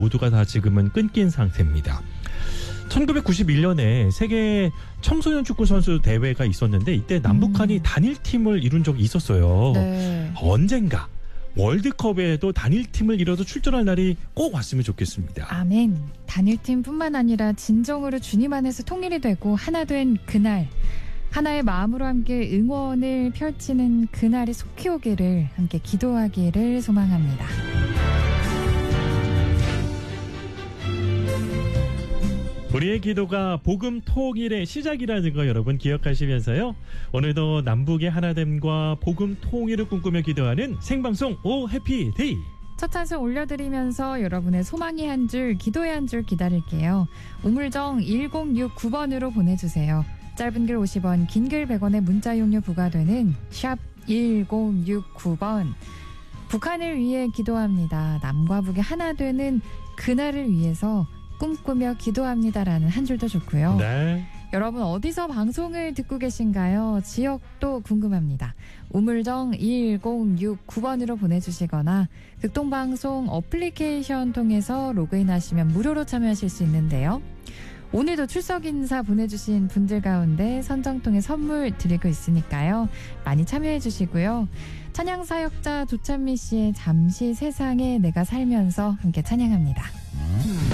모두가 다 지금은 끊긴 상태입니다. 1991년에 세계 청소년 축구 선수 대회가 있었는데 이때 남북한이 단일팀을 이룬 적이 있었어요. 네. 언젠가 월드컵에도 단일팀을 이뤄서 출전할 날이 꼭 왔으면 좋겠습니다. 아멘. 단일팀뿐만 아니라 진정으로 주님 안에서 통일이 되고 하나 된 그날, 하나의 마음으로 함께 응원을 펼치는 그날이 속히 오기를 함께 기도하기를 소망합니다. 우리의 기도가 복음 통일의 시작이라는 거 여러분 기억하시면서요. 오늘도 남북의 하나됨과 복음 통일을 꿈꾸며 기도하는 생방송 오 해피데이. 첫 찬송 올려드리면서 여러분의 소망의 한 줄, 기도의 한 줄 기다릴게요. 우물정 1069번으로 보내주세요. 짧은 글 50원, 긴 글 100원의 문자 용료 부과되는 샵 1069번. 북한을 위해 기도합니다. 남과 북이 하나 되는 그날을 위해서 꿈꾸며 기도합니다라는 한 줄도 좋고요. 네. 여러분 어디서 방송을 듣고 계신가요? 지역도 궁금합니다. 우물정 1069번으로 보내주시거나 극동방송 어플리케이션 통해서 로그인하시면 무료로 참여하실 수 있는데요. 오늘도 출석 인사 보내주신 분들 가운데 선정 통해 선물 드리고 있으니까요. 많이 참여해 주시고요. 찬양 사역자 조찬미 씨의 잠시 세상에 내가 살면서 함께 찬양합니다.